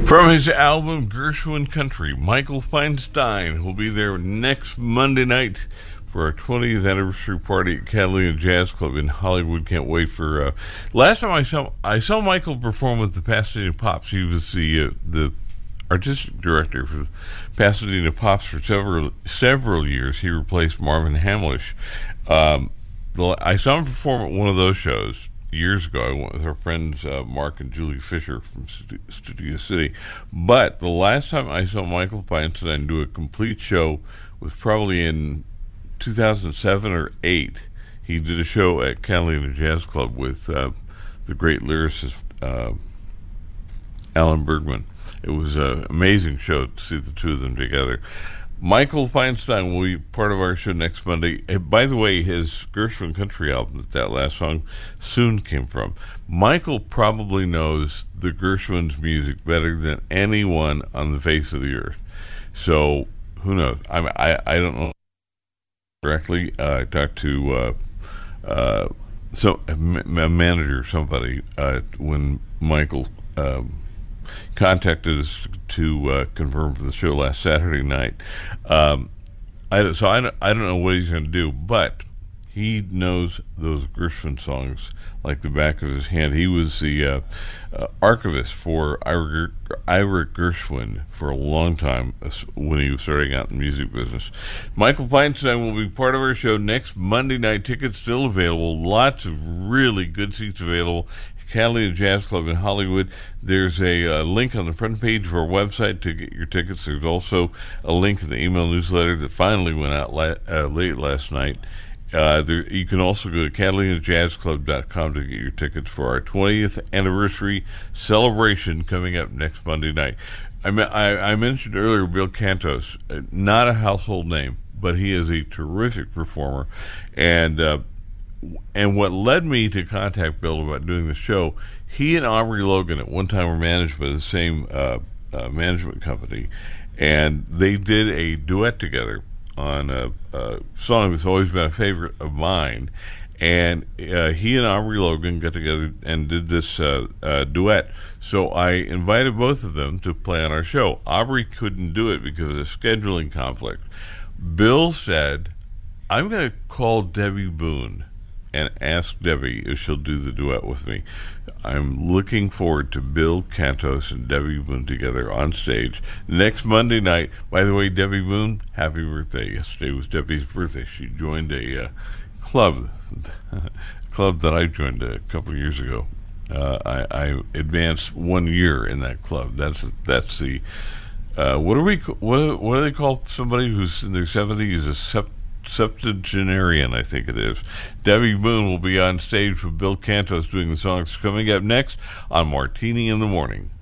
From his album Gershwin Country, Michael Feinstein will be there next Monday night for our 20th anniversary party at Catalina Jazz Club in Hollywood. Can't wait for. Last time I saw Michael perform with the Pasadena Pops. He was the artistic director for Pasadena Pops for several years. He replaced Marvin Hamlish. I saw him perform at one of those shows years ago. I went with our friends Mark and Julie Fisher from Studio City. But the last time I saw Michael Feinstein do a complete show was probably in 2007 or 8. He did a show at Catalina Jazz Club with the great lyricist Alan Bergman. It was an amazing show to see the two of them together. Michael Feinstein will be part of our show next Monday. By the way, his Gershwin Country album, that last song, Soon came from. Michael probably knows the Gershwin's music better than anyone on the face of the earth. So, who knows? I don't know directly. I talked to a manager, somebody, when Michael contacted us to confirm for the show last Saturday night. I don't know what he's going to do, but he knows those Gershwin songs like the back of his hand. He was the archivist for Ira Gershwin for a long time when he was starting out in the music business. Michael Feinstein will be part of our show next Monday night. Tickets still available. Lots of really good seats available. Catalina Jazz Club in Hollywood. There's a link on the front page of our website to get your tickets. There's also a link in the email newsletter that finally went out late last night. You can also go to CatalinaJazzClub.com to get your tickets for our 20th anniversary celebration coming up next Monday night. I mentioned earlier Bill Cantos, not a household name, but he is a terrific performer. And what led me to contact Bill about doing the show, he and Aubrey Logan at one time were managed by the same management company, and they did a duet together on a song that's always been a favorite of mine. And he and Aubrey Logan got together and did this duet. So I invited both of them to play on our show. Aubrey couldn't do it because of a scheduling conflict. Bill said, I'm going to call Debbie Boone and ask Debbie if she'll do the duet with me. I'm looking forward to Bill Cantos and Debbie Boone together on stage next Monday night. By the way, Debbie Boone, happy birthday. Yesterday was Debbie's birthday. She joined a club that I joined a couple of years ago. I advanced 1 year in that club. That's the what do they call somebody who's in their 70s? A septuagenarian, I think it is. Debbie Boone will be on stage with Bill Cantos doing the songs coming up next on Martini in the Morning.